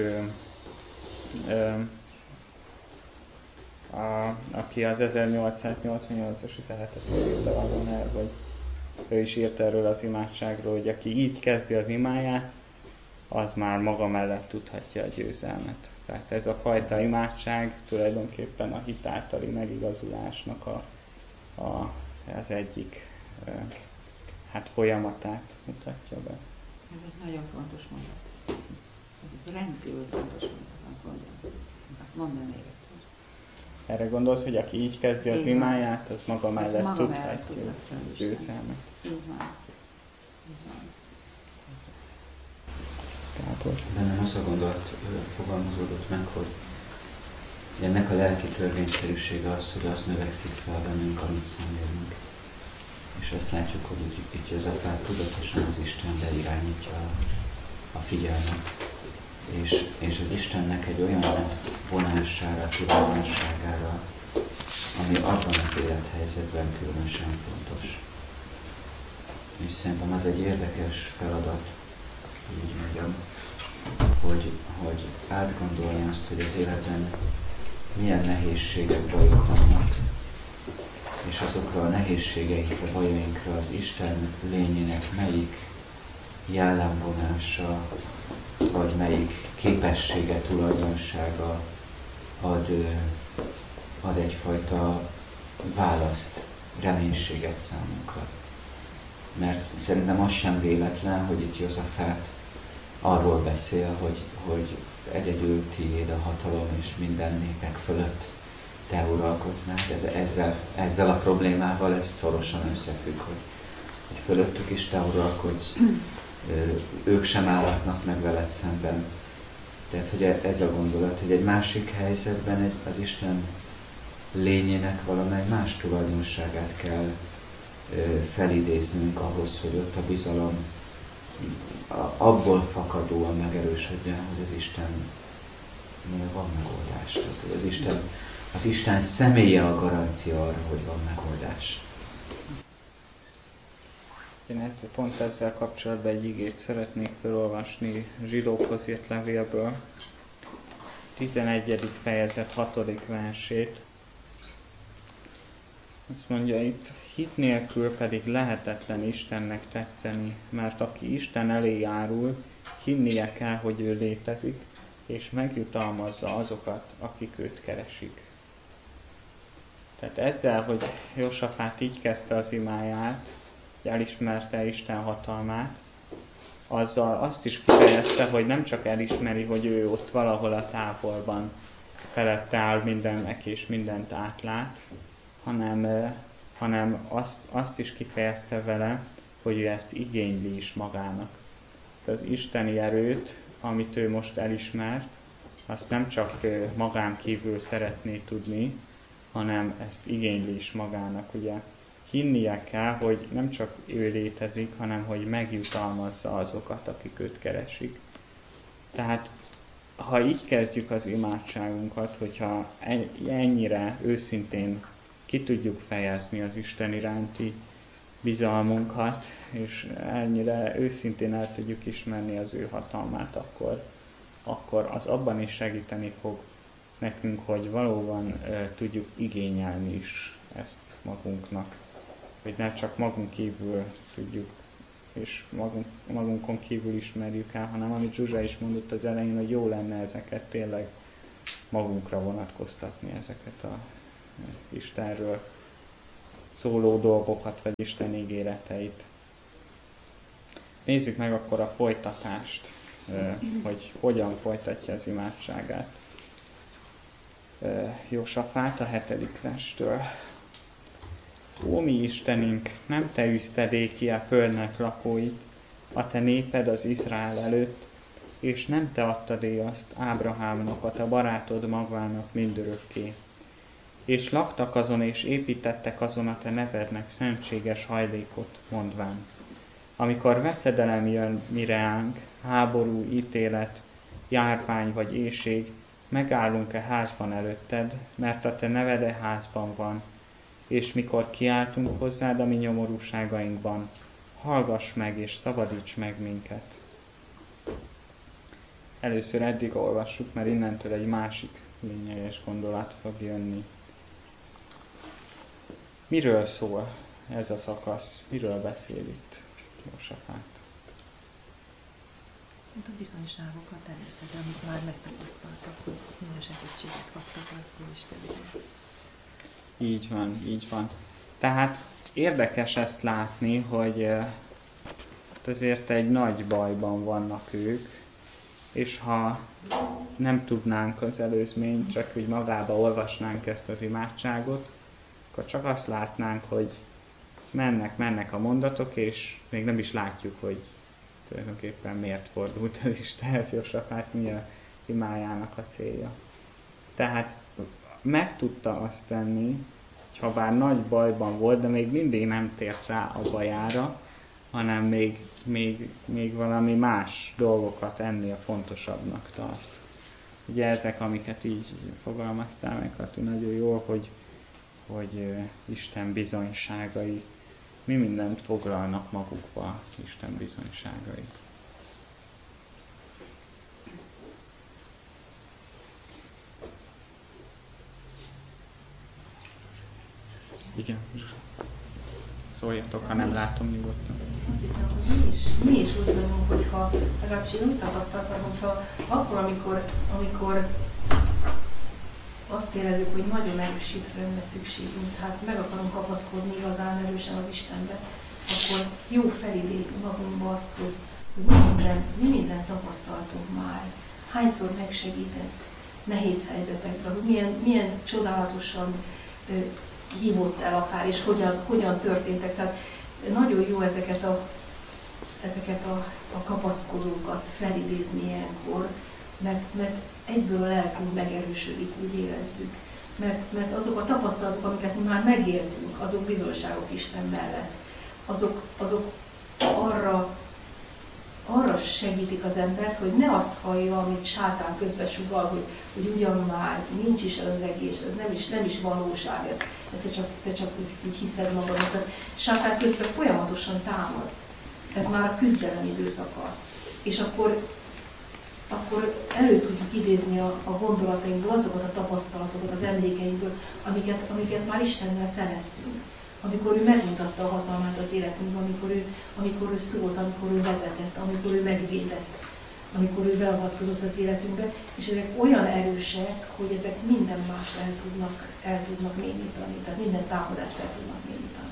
aki az 1888-as üzenetet írta arról el, hogy ő is írt erről az imádságról, hogy aki így kezdi az imáját, az már maga mellett tudhatja a győzelmet. Tehát ez a fajta imádság tulajdonképpen a hit általi megigazulásnak az egyik folyamatát mutatja be. Ez egy nagyon fontos mondat. Ez egy rendkívül fontos mondat, azt mondom még egyszer. Erre gondolsz, hogy aki így kezdi az imáját, az maga mellett tudhatja a győzelmet. Így van. Gábor. Bennem az a gondolat fogalmazódott meg, hogy ennek a lelki törvényszerűsége az, hogy az növekszik fel bennünk, amit szemlélünk. És azt látjuk, hogy így ez a fel tudatosan az Istenbe irányítja a figyelmet. És az Istennek egy olyan vonására, tulajdonságára, ami abban az élethelyzetben különösen fontos. És szerintem az egy érdekes feladat, így mondjam, hogy átgondolni azt, hogy az életben milyen nehézségek, bajok vannak, és azokra a nehézségeinkre, bajainkra az Isten lényének melyik jellemvonása, vagy melyik képessége, tulajdonsága ad egyfajta választ, reménységet számunkra. Mert szerintem az sem véletlen, hogy itt Józsafát arról beszél, hogy egyedül tiéd a hatalom, és minden népek fölött te uralkodnál. Ezzel a problémával ez szorosan összefügg, hogy fölöttük is te uralkodsz, ők sem állhatnak meg veled szemben. Tehát, hogy ez a gondolat, hogy egy másik helyzetben az Isten lényének valamely más tulajdonságát kell felidéznünk ahhoz, hogy ott a bizalom abból fakadóan megerősödjen, hogy az Istennél van megoldás. Tehát, hogy az Isten személye a garancia arra, hogy van megoldás. Én pont ezzel kapcsolatban egy igét szeretnék felolvasni Zsidókhoz írt levélből, 11. fejezet 6. versét. Azt mondja itt, hit nélkül pedig lehetetlen Istennek tetszeni, mert aki Isten elé járul, hinnie kell, hogy ő létezik, és megjutalmazza azokat, akik őt keresik. Tehát ezzel, hogy Józsafát így kezdte az imáját, elismerte Isten hatalmát, azzal azt is kifejezte, hogy nem csak elismeri, hogy ő ott valahol a távolban felette áll mindennek és mindent átlát, hanem azt is kifejezte vele, hogy ő ezt igényli is magának. Ezt az isteni erőt, amit ő most elismert, azt nem csak magán kívül szeretné tudni, hanem ezt igényli is magának. Ugye hinnie kell, hogy nem csak ő létezik, hanem hogy megjutalmazza azokat, akik őt keresik. Tehát, ha így kezdjük az imádságunkat, hogyha ennyire őszintén ki tudjuk fejezni az Isten iránti bizalmunkat, és ennyire őszintén el tudjuk ismerni az ő hatalmát, akkor az abban is segíteni fog nekünk, hogy valóban tudjuk igényelni is ezt magunknak. Hogy ne csak magunk kívül tudjuk, és magunkon kívül ismerjük el, hanem amit Zsuzsa is mondott az elején, hogy jó lenne ezeket tényleg magunkra vonatkoztatni, ezeket a Istenről szóló dolgokat, vagy Isten ígéreteit. Nézzük meg akkor a folytatást, hogy hogyan folytatja az imádságát. Józsafát a 7. verstől. Ó, mi Istenünk, nem te űzted ki a földnek lakóit, a te néped az Izrael előtt, és nem te adtad azt Ábrahámnak, a te barátod magvának mindörökké. És laktak azon, és építettek azon a te nevednek szentséges hajlékot, mondván. Amikor veszedelem jön mireánk, háború, ítélet, járvány vagy éhség, megállunk-e házban előtted, mert a te neved e házban van, és mikor kiáltunk hozzád a mi nyomorúságainkban, hallgass meg és szabadíts meg minket. Először eddig olvassuk, mert innentől egy másik lényeges gondolat fog jönni. Miről szól ez a szakasz? Miről beszél itt Jósafát? A bizonyságokat természetesen, amit már megtapasztaltak, hogy milyen segítséget kaptak a Istenből. Így van. Tehát érdekes ezt látni, hogy azért egy nagy bajban vannak ők, és ha nem tudnánk az előzményt, csak úgy magába olvasnánk ezt az imádságot, akkor csak azt látnánk, hogy mennek a mondatok, és még nem is látjuk, hogy tulajdonképpen miért fordult az Istenhez Jósafát, mi a imájának a célja. Tehát meg tudta azt tenni, hogy ha bár nagy bajban volt, de még mindig nem tért rá a bajára, hanem még valami más dolgokat ennél fontosabbnak tart. Ugye ezek, amiket így fogalmaztál meg, Kati, nagyon jól, hogy Isten bizonyságai, mi mindent foglalnak magukba Isten bizonyságai. Igen. Szóljatok, ha nem látom nyugodtan. Azt hiszem, hogy mi is úgy vagyunk, hogyha, legalábbis én úgy tapasztaltam, hogyha akkor, amikor azt érezzük, hogy nagyon erős hitre szükségünk, tehát meg akarunk kapaszkodni igazán erősen az Istenbe, akkor jó felidézni magunkba azt, hogy mi mindent tapasztaltunk már, hányszor megsegített nehéz helyzetekben, hogy milyen csodálatosan hívott el akár, és hogyan történtek. Tehát nagyon jó ezeket a kapaszkodókat felidézni ilyenkor, mert egyből a lelkünk megerősödik, úgy érezzük. Mert azok a tapasztalatok, amiket mi már megéltünk, azok bizonyságok Isten mellett. Azok arra segítik az embert, hogy ne azt hallja, amit sátán közbesugall, hogy ugyan már nincs is az egész, ez nem is valóság, ez te csak úgy hiszed magadat. Sátán közben folyamatosan támad. Ez már a küzdelem időszaka. És akkor elő tudjuk idézni a gondolatainkból azokat a tapasztalatokat, az emlékeinkből, amiket már Istennel szereztünk. Amikor ő megmutatta a hatalmát az életünkben, amikor ő szólt, amikor ő vezetett, amikor ő megvédett, amikor ő beavatkozott az életünkbe, és ezek olyan erősek, hogy ezek minden mást el tudnak némítani, tehát minden támadást el tudnak némítani.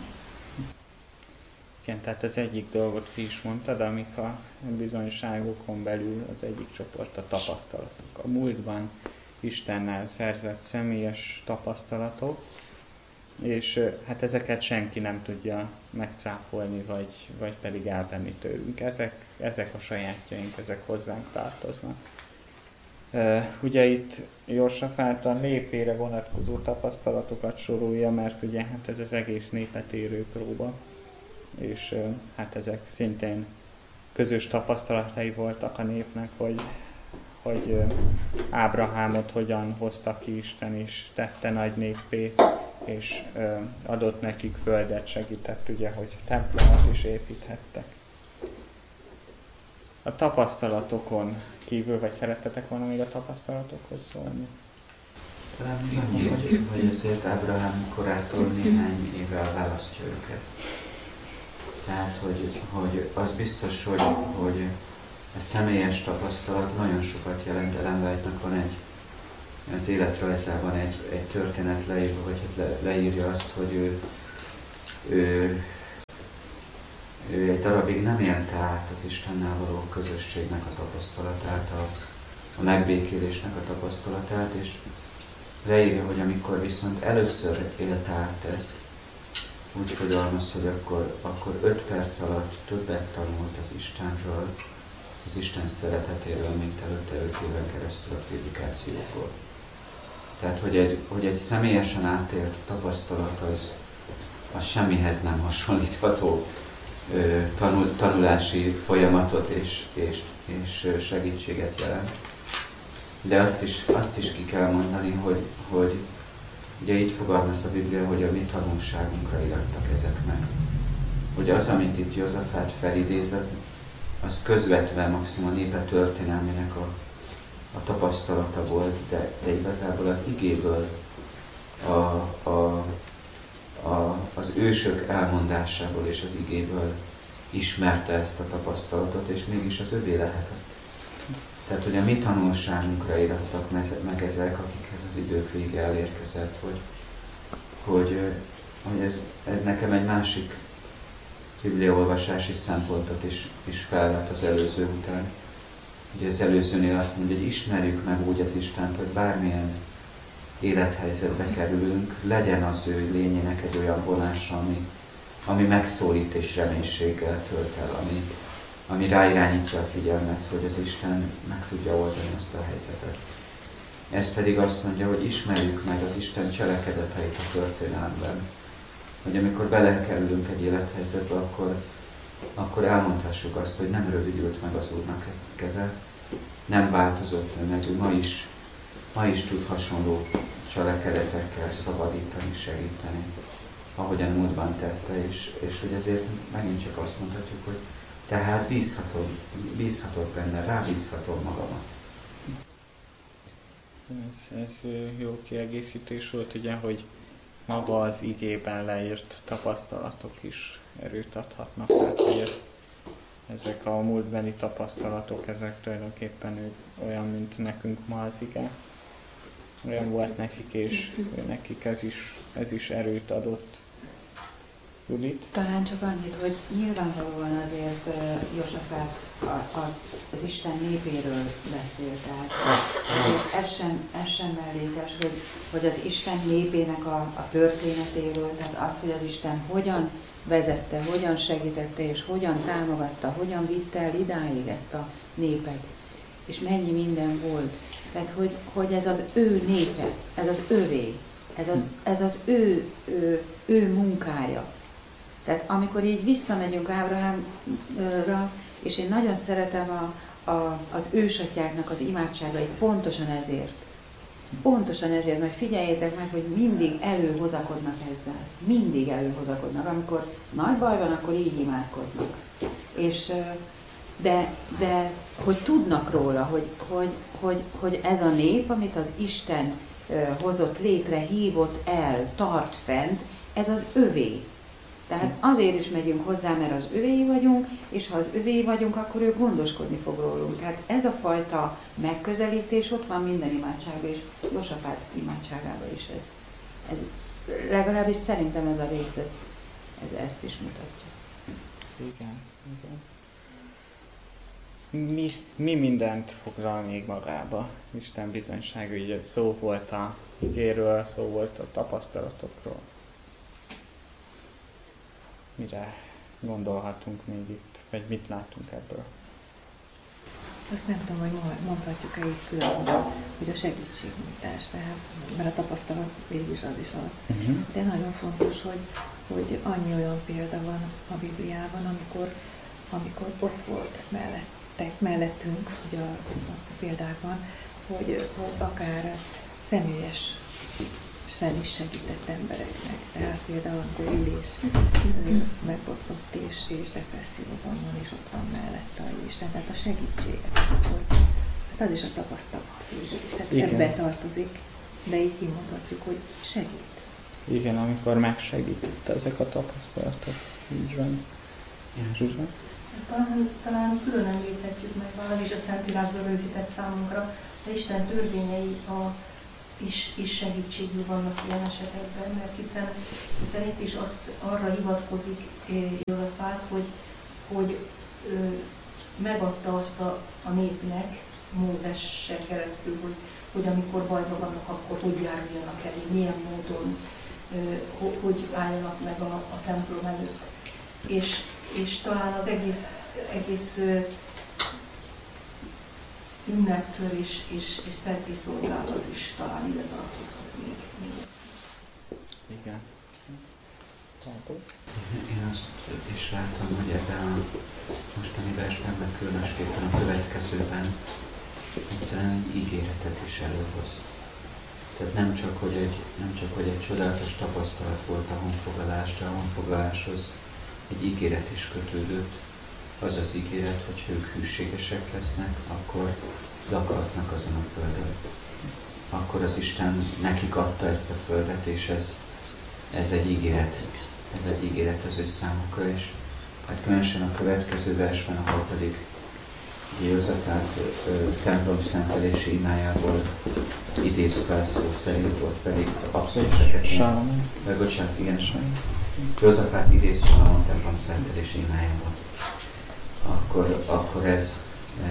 Igen, tehát az egyik dolgot ki is mondtad, amik a bizonyságokon belül az egyik csoport a tapasztalatok. A múltban Istennel szerzett személyes tapasztalatok, és hát ezeket senki nem tudja megcáfolni, vagy pedig elvenni tőlünk. Ezek a sajátjaink, ezek hozzánk tartoznak. Ugye itt Jósafát a népére vonatkozó tapasztalatokat sorolja, mert ugye hát ez az egész népet érő próba, és hát ezek szintén közös tapasztalatai voltak a népnek, hogy Ábrahámot hogyan hozta ki Isten, és tette nagy néppé, és adott nekik földet, segített ugye, hogy templomot is építhettek. A tapasztalatokon kívül, vagy szerettetek volna még a tapasztalatokhoz szólni? Talán annyi, hogy azért Ábrahám korától néhány évvel választja őket. Tehát, hogy az biztos, hogy a személyes tapasztalat nagyon sokat jelent. Ellen White-nak van az életrajzában egy történet leírva, hogy leírja azt, hogy ő egy darabig nem élte át az Istennel való közösségnek a tapasztalatát, a megbékélésnek a tapasztalatát, és leírja, hogy amikor viszont először élte át ezt, úgy fogalmaz, hogy akkor 5 perc alatt többet tanult az Istenről, az Isten szeretetéről, mint előtte 5 éven keresztül a prédikációkból. Tehát, hogy egy személyesen átélt tapasztalat az semmihez nem hasonlítható tanulási folyamatot és segítséget jelent. De azt is ki kell mondani, hogy ugye így fogalmaz a Biblia, hogy a mi tanulságunkra irattak ezek meg. Hogy az, amit itt Józsafát felidéz, az közvetve maximum a népe történelmének a tapasztalata volt, de igazából az igéből, az ősök elmondásából és az igéből ismerte ezt a tapasztalatot, és mégis az övé lehetett. Tehát, hogy a mi tanulságunkra irattak meg ezek, akikhez az idők vége elérkezett, hogy ez nekem egy másik bibliaolvasási szempontot is felvet az előző után. Ugye az előzőnél azt mondja, hogy ismerjük meg úgy az Istent, hogy bármilyen élethelyzetbe kerülünk, legyen az ő lényének egy olyan vonása, ami megszólít és reménységgel tölt el, ami ráirányítja a figyelmet, hogy az Isten meg tudja oldani azt a helyzetet. Ez pedig azt mondja, hogy ismerjük meg az Isten cselekedeteit a történelemben, hogy amikor belekerülünk egy élethelyzetbe, akkor elmondhassuk azt, hogy nem rövidült meg az Úrnak keze, nem változott ő meg, ő ma is tud hasonló cselekedetekkel szabadítani, segíteni, ahogyan múltban tette, és hogy ezért megint csak azt mondhatjuk, hogy tehát bízhatok benne, rábízhatom magamat. Ez jó kiegészítés volt, ugye, hogy maga az igében leírt tapasztalatok is erőt adhatnak. Tehát, hogy ezek a múltbeli tapasztalatok, ezek tulajdonképpen olyan, mint nekünk ma az ige. Olyan volt nekik, és nekik ez is erőt adott. Judit? Talán csak annyit, hogy nyilvánvalóan azért Józsafát az Isten népéről beszélt. Tehát ez sem mellékes, hogy az Isten népének a történetéről, tehát az, hogy az Isten hogyan vezette, hogyan segítette és hogyan támogatta, hogyan vitte el idáig ezt a népet, és mennyi minden volt. Tehát, hogy ez az ő népe, ez az övé, ez az ő munkája. Tehát amikor így visszamegyünk Ábrahámra, és én nagyon szeretem az ősatyáknak az imádságait pontosan ezért. Pontosan ezért, mert figyeljétek meg, hogy mindig előhozakodnak ezzel. Mindig előhozakodnak. Amikor nagy baj van, akkor így imádkoznak. És, de hogy tudnak róla, hogy ez a nép, amit az Isten hozott létre, hívott el, tart fent, ez az övé. Tehát azért is megyünk hozzá, mert az övéi vagyunk, és ha az övéi vagyunk, akkor ő gondoskodni fog rólunk. Tehát ez a fajta megközelítés ott van minden imádságban, és Józsafát imádságában is ez. Legalábbis szerintem ez a rész, ez ezt is mutatja. Igen. Mi mindent foglal még magába? Isten bizonysága, ugye szó volt a igéről, szó volt a tapasztalatokról. Mire gondolhatunk még itt, vagy mit látunk ebből? Azt nem tudom, hogy mondhatjuk-e itt külön, hogy a segítségnyújtás, tehát, mert a tapasztalat végül is az is az. De nagyon fontos, hogy annyi olyan példa van a Bibliában, amikor ott volt mellettünk, ugye a példákban, hogy akár személyes is segített embereknek. Tehát például, amikor Illés megbotlott és depresszióban van, és ott van mellette a Isten. Tehát a segítség. Hát az is a tapasztalat. És ebbe tartozik, de így kimondhatjuk, hogy segít. Igen, amikor megsegítette ezek a tapasztalatok. Így van. Igen. Talán külön említhetjük meg, valami is a Szentírásban rögzített számunkra, de Isten törvényei is segítségül vannak ilyen esetekben, mert hiszen itt is arra hivatkozik Józsafát, hogy megadta azt a népnek Mózessel keresztül, hogy amikor bajban vannak, akkor hogy járuljanak elé, milyen módon, hogy álljanak meg a templom előtt. És talán az egész ünneptől és szenti szolgálat is talán ide tartozhat még. Igen. Én azt is látom, hogy ebben a mostani versben, meg különösképpen a következőben egyszerűen egy ígéretet is előhoz. Tehát nem csak, hogy egy csodálatos tapasztalat volt a honfoglalás, de a honfoglaláshoz egy ígéret is kötődött. Az az ígéret, hogy ha ők hűségesek lesznek, akkor lakhatnak azon a földön. Akkor az Isten nekik adta ezt a földet, és ez egy ígéret. Ez egy ígéret az ő számukra is. Hát különösen a következő versben, ahol pedig Józsefát templom szentelési imájából idéz fel szó szerint, ott pedig abszolúseket. Bocsánat, igen. Józsefát idéz Salamon templom szentelési imájából. Akkor ez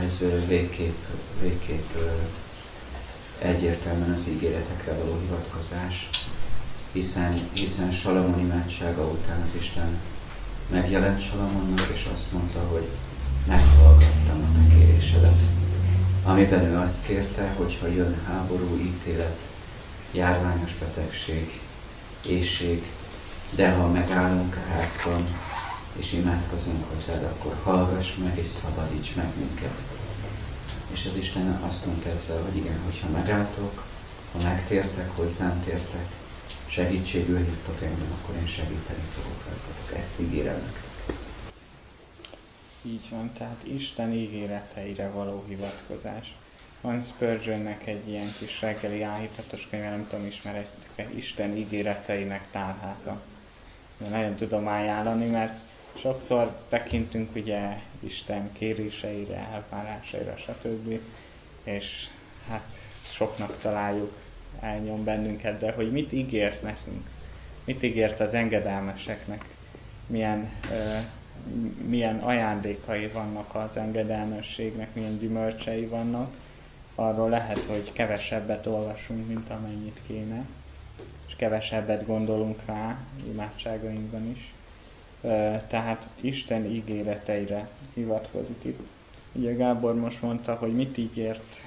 végképp egyértelműen az ígéretekre való hivatkozás, hiszen Salamon imádsága után az Isten megjelent Salamonnak, és azt mondta, hogy meghallgattam a te kérésedet. Amiben ő azt kérte, hogy ha jön háború, ítélet, járványos betegség, éhség, de ha megállunk a házban, és imádkozunk hozzád, akkor hallgass meg, és szabadíts meg minket. És az Isten azt mondta ezzel, hogy igen, hogyha megálltok, ha megtértek, hozzám tértek, segítségül hívtok engem, akkor én segíteni fogok rajtatok. Ezt ígérem nektek. Így van, tehát Isten ígéreteire való hivatkozás. Van Spurgeonnek egy ilyen kis reggeli áhítatos könyve, nem tudom, ismeretek, Isten ígéreteinek tárháza. De nagyon tudom ajánlani, mert sokszor tekintünk ugye Isten kéréseire, elvárásaira, stb. És hát soknak találjuk, elnyom bennünket, de hogy mit ígért nekünk? Mit ígért az engedelmeseknek? Milyen ajándékai vannak az engedelmességnek, milyen gyümölcsei vannak? Arról lehet, hogy kevesebbet olvasunk, mint amennyit kéne, és kevesebbet gondolunk rá imádságainkban is. Tehát Isten ígéreteire hivatkozik itt. Ugye Gábor most mondta, hogy mit ígért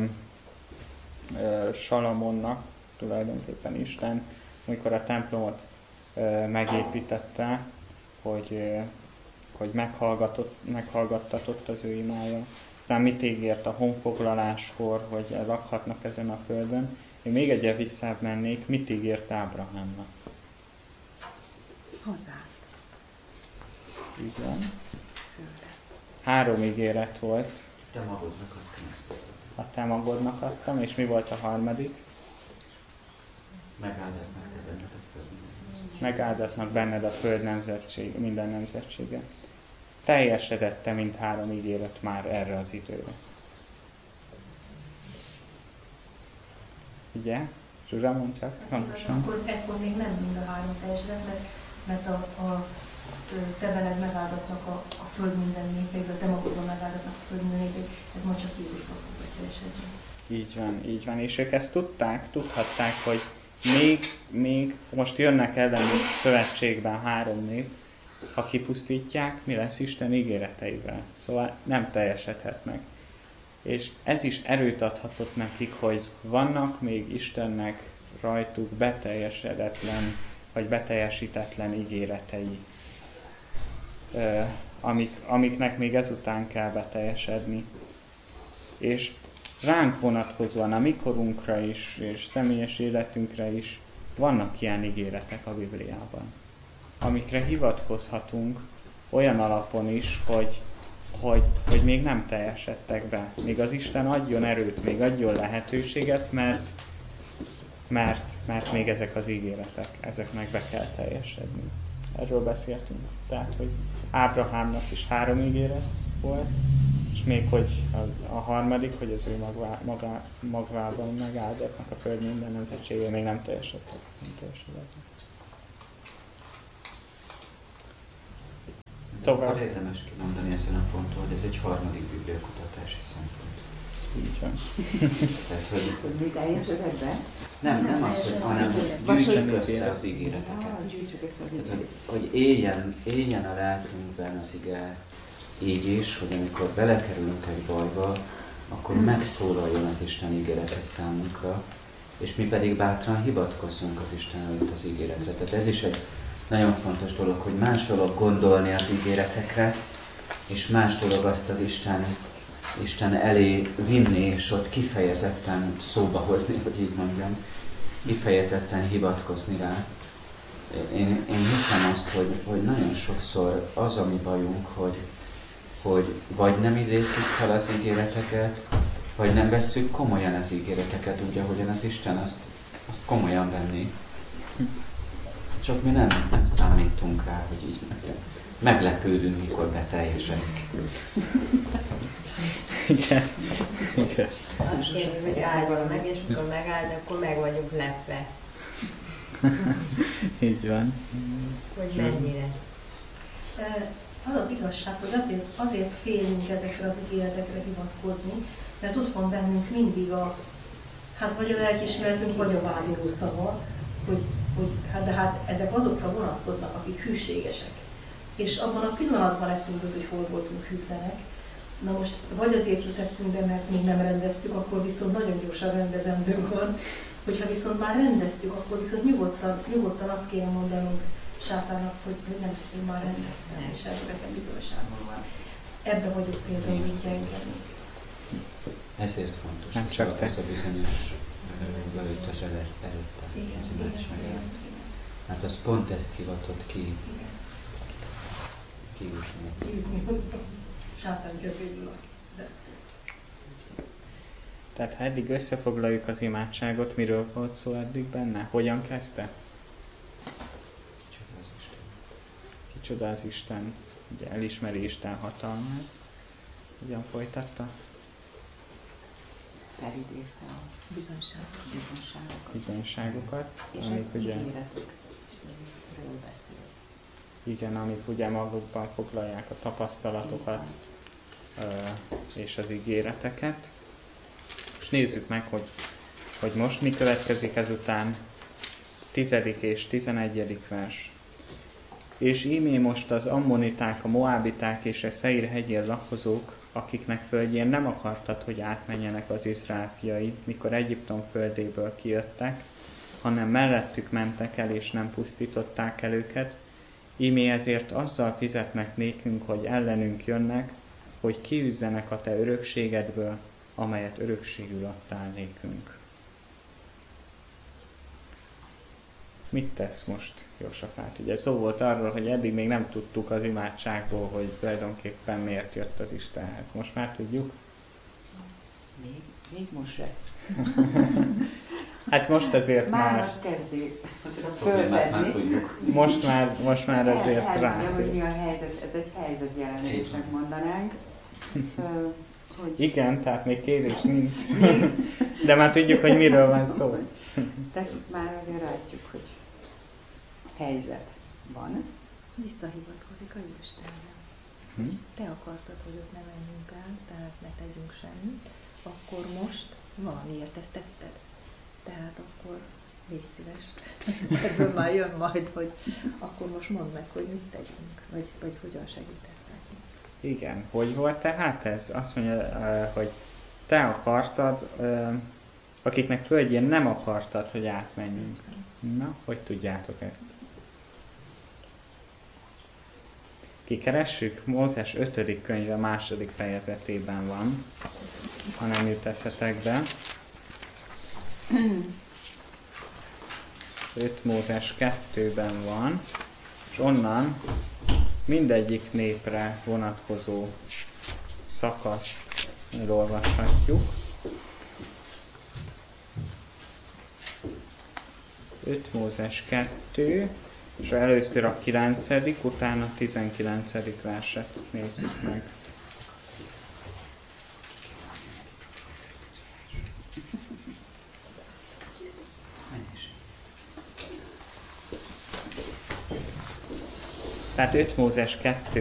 Salamonnak, tulajdonképpen Isten, amikor a templomot megépítette, hogy meghallgattatott az ő imája. Aztán mit ígért a honfoglaláskor, hogy lakhatnak ezen a földön. Én még egyet visszább mennék, mit ígért Ábrahámnak? Hazát. Igen. 3 ígéret volt. Te magodnak adtam ezt. A te magodnak adtam, és mi volt a harmadik? Megáldatnak benned a föld nemzetség, minden nemzetsége. Teljesedett-e mind 3 ígéret már erre az időre? Ugye? Zsuzsa, mondd csak. Ekkor még nem mind a 3 teljesedett, mert a te veled megáldatnak a föld minden népébe, a te magadon megáldatnak a föld minden népébe, ez majd csak Jézusban fog beteljesedni. Így van. És ők ezt tudhatták, hogy még most jönnek ellenük szövetségben 3 nép, ha kipusztítják, mi lesz Isten ígéreteivel. Szóval nem teljesedhetnek. És ez is erőt adhatott nekik, hogy vannak még Istennek rajtuk beteljesedetlen, vagy beteljesítetlen ígéretei, amiknek még ezután kell beteljesedni. És ránk vonatkozóan, a mikorunkra is, és személyes életünkre is vannak ilyen ígéretek a Bibliában, amikre hivatkozhatunk olyan alapon is, hogy még nem teljesedtek be. Még az Isten adjon erőt, még adjon lehetőséget, mert még ezek az ígéretek, ezeknek be kell teljesedni. Erről beszéltünk. Tehát, hogy Ábrahámnak is 3 ígéret volt, és még hogy a harmadik, hogy az ő magvában megáldatnak a föld minden nemzetsége, még nem teljesedett. Tovább érdemes kimondani ezen a ponton, hogy ez egy harmadik bibliakutatási szempont. Így van. Tehát, hogy mi teljesedett be? Nem az, hanem hogy gyűjtsük össze az ígéreteket. Tehát, hogy éljen a lelkünkben az ige így is, hogy amikor belekerülünk egy bajba, akkor megszólaljon az Isten ígérete számunkra, és mi pedig bátran hivatkozzunk az Isten előtt az ígéretre. Tehát ez is egy nagyon fontos dolog, hogy más dolog gondolni az ígéretekre, és más dolog azt az Isten Isten elé vinni, és ott kifejezetten szóba hozni, hogy így mondjam, kifejezetten hivatkozni rá. Én hiszem azt, hogy nagyon sokszor az a mi bajunk, hogy vagy nem idézzük fel az ígéreteket, vagy nem vesszük komolyan az ígéreteket, úgy, ahogyan az Isten azt komolyan venni. Csak mi nem számítunk rá, hogy így meglepődünk, mikor beteljesedik. Igen. Azt kérjük, hogy áldjon meg, és mikor megáld, akkor meg vagyunk lepve, Így van. hogy mennyire. Az az igazság, hogy azért félünk ezekre az ígéretekre hivatkozni, mert ott van bennünk mindig vagy a lelkiismeretünk, vagy a vádoló szava, hogy hát ezek azokra vonatkoznak, akik hűségesek. És abban a pillanatban eszünkbe, hogy hol voltunk hűtlenek. Na most vagy azért jut eszünkbe, mert még nem rendeztük, akkor viszont nagyon gyorsan rendezendőnk van. Hogyha viszont már rendeztük, akkor viszont nyugodtan azt kéne mondanunk Sátának, hogy nem, ezt én már rendeztem, és erre nekem bizonyságom van. Ebbe vagyok például így gyengeni. Ezért fontos Nem csak te. az a bizonyos beüt az előtte, az imádság. Hát az pont ezt hivatott kiütni. Sátán kezéből az eszköz. Tehát ha eddig összefoglaljuk az imádságot, miről volt szó eddig benne? Hogyan kezdte? Kicsoda az Isten. Ugye elismeri Isten hatalmát. Hogyan folytatta? Felidézte a Bizonyságokat. és az amik ugye, ígéretekről beszél. igen, amik ugye magukban foglalják a tapasztalatokat és az ígéreteket. És nézzük meg, hogy most mi következik ezután. 10. és 11. vers. És ímé most az ammoniták, a moábiták és a Szeír hegyén lakozók, akiknek földjén nem akartad, hogy átmenjenek az Izrael fiai, mikor Egyiptom földéből kijöttek, hanem mellettük mentek el, és nem pusztították el őket, ímé ezért azzal fizetnek nékünk, hogy ellenünk jönnek, hogy kiűzzenek a te örökségedből, amelyet örökségül adtál nékünk. Mit tesz most Jósafát? Ugye szó volt arról, hogy eddig még nem tudtuk az imádságból, hogy tulajdonképpen miért jött az Istenhez. Most már tudjuk? Még most se. Hát most azért már most kezdi Problémát már fölvenni. tudjuk. most már azért Elmondja, hogy mi rá. a helyzet, ez egy helyzetjelentésnek mondanánk. Hogy Igen, tehát még kérés nincs. De már tudjuk, hogy miről van szó. de már azért látjuk, hogy helyzet van. Visszahivatkozik a Istenre. Te akartad, hogy ott ne menjünk el, tehát ne tegyünk semmit, akkor most valamiért ezt tetted. Tehát akkor légy szíves. Ebből már jön majd, hogy akkor most mondd meg, hogy mit tegyünk, vagy hogyan segítetsz nekünk. Igen, hogy volt tehát ez? Azt mondja, hogy te akartad, akiknek földjén nem akartad, hogy átmenjünk. Na, hogy tudjátok ezt? Kikeressük? Mózes 5. könyve 2. fejezetében van, ha nem jut eszetekbe. 5 Mózes 2-ben van, és onnan mindegyik népre vonatkozó szakaszt elolvashatjuk. 5 Mózes 2, és először a 9., utána a 19. verset nézzük meg. Tehát 5 Mózes 2